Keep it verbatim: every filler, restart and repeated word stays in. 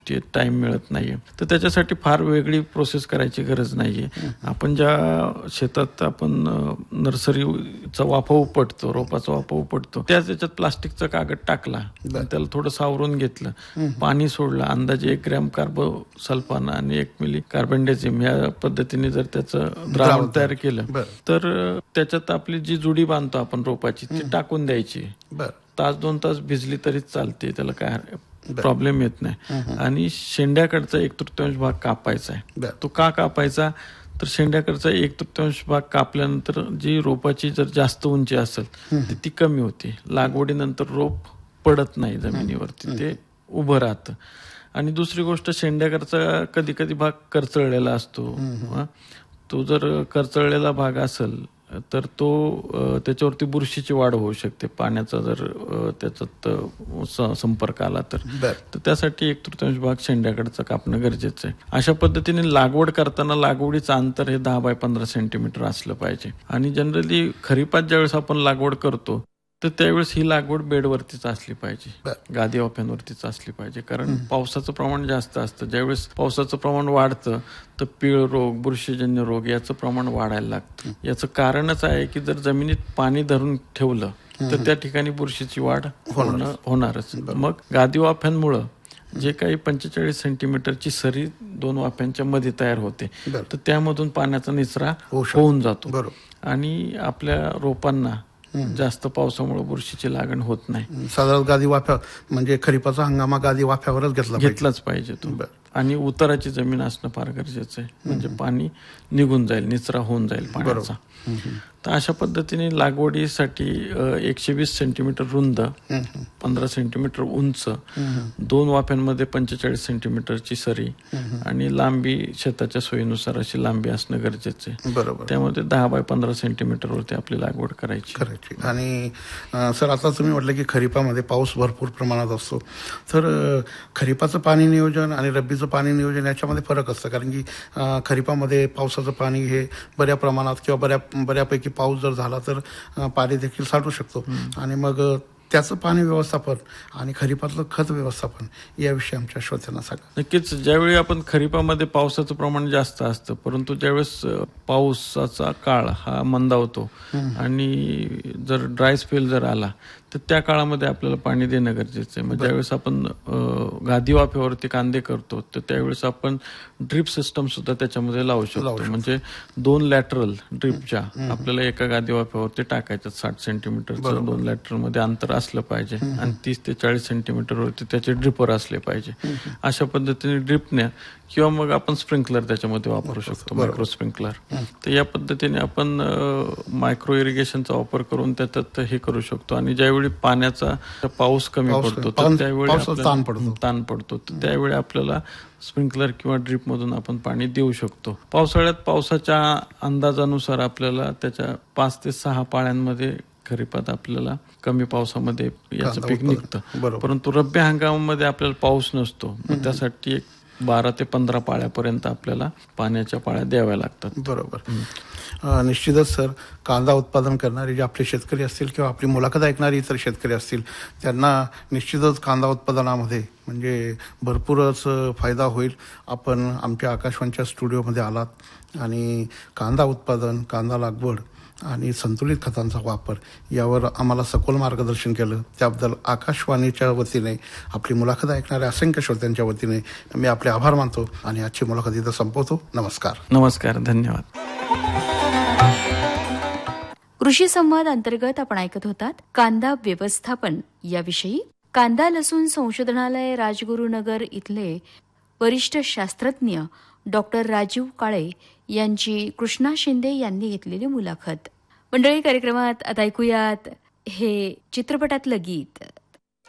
ते टाइम मिळत नाहीये. तर त्याच्यासाठी फार वेगळी प्रोसेस करायची गरज नाहीये. आपण ज्या शेतात आपण नर्सरीचा वाफा उपटतो, रोपाचा वाफा उपटतो, त्याच त्याच्यात प्लास्टिकचा कागद टाकला, त्याला थोडं सावरून घेतलं, पाणी सोडलं, अंदाजे एक ग्रॅम कार्बोसल्फान आणि एक मिली कार्बनडेझिम या पद्धतीने जर त्याचं द्रावण तयार केलं तर त्याच्यात आपली जी जुडी बांधतो आपण रोपाची ती टाकून द्यायची. तास दोन तास भिजली तरीच चालते, त्याला काय प्रॉब्लेम येत नाही. आणि शेंड्याकडचा एक तृतीयांश भाग कापायचा आहे. तो का कापायचा तर शेंड्याकडचा एक तृतीयांश भाग कापल्यानंतर जी रोपाची जर जास्त उंची असेल तर ती कमी होते. लागवडीनंतर रोप पडत नाही जमिनीवरती, ते उभं राहतं. आणि दुसरी गोष्ट, शेंड्याकडचा कधी कधी भाग करचळलेला असतो. तो जर करचळलेला भाग असेल तर तो त्याच्यावरती बुरशीची वाढ होऊ शकते, पाण्याचा जर त्याच्यात संपर्क आला तर. तर त्यासाठी एक तृतीयांश भाग शेंड्याकडचं कापणं गरजेचं आहे. अशा पद्धतीने लागवड करताना लागवडीचं अंतर हे दहा बाय पंधरा सेंटीमीटर असलं पाहिजे. आणि जनरली खरीपात ज्यावेळेस आपण लागवड करतो तर त्यावेळेस ही लागवड बेडवरतीच असली पाहिजे, गादी वाफ्यांवरतीच असली पाहिजे. कारण पावसाचं प्रमाण जास्त असतं. ज्यावेळेस पावसाचं प्रमाण वाढतं तर पीळ रोग, बुरशीजन्य रोग याचं प्रमाण वाढायला लागतं. याचं कारणच आहे की जर जमिनीत पाणी धरून ठेवलं तर त्या ठिकाणी बुरशीची वाढ होणारच. मग गादी वाफ्यांमुळं जे काही पंचेचाळीस सेंटीमीटरची सरी दोन वाफ्यांच्या मध्ये तयार होते तर त्यामधून पाण्याचा निचरा होऊन जातो आणि आपल्या रोपांना जास्त पावसामुळे बुरशीची लागण होत नाही. साधारण गादी वाफ्या म्हणजे खरीपाचा हंगामा गादी वाफ्यावरच घेतला घेतलाच पाहिजे तो. आणि उताराची जमीन असणं फार गरजेचं आहे, म्हणजे पाणी निघून जाईल, निचरा होऊन जाईल पाण्याचा. तर अशा पद्धतीने लागवडीसाठी एकशे वीस सेंटीमीटर रुंद, पंधरा सेंटीमीटर उंच, दोन वाफ्यांमध्ये पंचेचाळीस सेंटीमीटरची सरी आणि लांबी शेताच्या सोयीनुसार अशी लांबी असणं गरजेचं आहे. बरोबर. त्यामध्ये दहा बाय पंधरा सेंटीमीटर वरती आपली लागवड करायची. करायची. आणि सर आता तुम्ही म्हटलं की खरीपामध्ये पाऊस भरपूर प्रमाणात असतो, तर खरीपाचं पाणी नियोजन आणि रब्बीचं पाणी नियोजन याच्यामध्ये फरक असतं. कारण की खरीपामध्ये पावसाचं पाणी हे बऱ्या प्रमाणात किंवा बऱ्या बऱ्यापैकी पाऊस जर झाला तर पाणी देखील साठू शकतो. आणि मग त्याचं पाणी व्यवस्थापन आणि खरीपातलं खत व्यवस्थापन याविषयी आमच्या श्रोत्यांना सांगा. नक्कीच. ज्यावेळी आपण खरीपामध्ये पावसाचं प्रमाण जास्त असतं, परंतु ज्यावेळेस पावसाचा काळ हा मंदावतो आणि जर ड्राय स्पेल जर आला तर त्या काळामध्ये आपल्याला पाणी देणं गरजेचं आहे. मग ज्यावेळेस आपण गादी वाफ्यावरती कांदे करतो तर त्यावेळेस आपण ड्रिप सिस्टम सुद्धा त्याच्यामध्ये लावू शकतो. म्हणजे दोन लॅटरल ड्रिपच्या आपल्याला एका गादी वाफ्यावरती टाकायचं. साठ सेंटीमीटरचं दोन लॅटरल मध्ये अंतर असलं पाहिजे आणि तीस ते चाळीस सेंटीमीटर वरती त्याचे ड्रिपर असले पाहिजे. अशा पद्धतीने ड्रिपने किंवा मग आपण स्प्रिंकलर त्याच्यामध्ये वापरू शकतो, मायक्रो स्प्रिंकलर. तर या पद्धतीने आपण मायक्रो इरिगेशनचा वापर करून त्याच्यात हे करू शकतो. आणि ज्यावेळी पाण्याचा पाऊस कमी पडतो तर त्यावेळी ताण पडतो ताण पडतो तर त्यावेळी आपल्याला स्प्रिंकलर किंवा ड्रिप मधून आपण पाणी देऊ शकतो. पावसाळ्यात पावसाच्या अंदाजानुसार आपल्याला त्याच्या पाच ते सहा पाळ्यांमध्ये खरीपात आपल्याला कमी पावसामध्ये याचं पीक निघतं. परंतु रब्बी हंगामामध्ये आपल्याला पाऊस नसतो, त्यासाठी एक बारा ते पंधरा पाळ्यापर्यंत आपल्याला पाण्याच्या पाळ्या द्याव्या लागतात. बरोबर. निश्चितच सर, कांदा उत्पादन करणारे जे आपले शेतकरी असतील किंवा आपली मुलाखत ऐकणारे इतर शेतकरी असतील त्यांना निश्चितच कांदा उत्पादनामध्ये म्हणजे भरपूरच फायदा होईल. आपण आमच्या आकाशवाणीच्या स्टुडिओमध्ये आलात आणि कांदा उत्पादन, कांदा लागवड आणि संतुलित खतांचा वापर यावर आम्हाला सखोल मार्गदर्शन केलं. त्याबद्दल आकाशवाणीच्या वतीने, आपली मुलाखत ऐकणाऱ्या असंख्य श्रोत्यांच्या वतीने मी आपले आभार मानतो आणि आजची मुलाखत इथं संपवतो. नमस्कार. नमस्कार. धन्यवाद. कृषी संवाद अंतर्गत आपण ऐकत होतात कांदा व्यवस्थापन याविषयी. कांदा लसूण संशोधनालय, राजगुरुनगर इथले वरिष्ठ शास्त्रज्ञ डॉक्टर राजीव काळे यांची कृष्णा शिंदे यांनी घेतलेली मुलाखत. मंडळी, कार्यक्रमात आता ऐकूयात हे चित्रपटातलं गीत.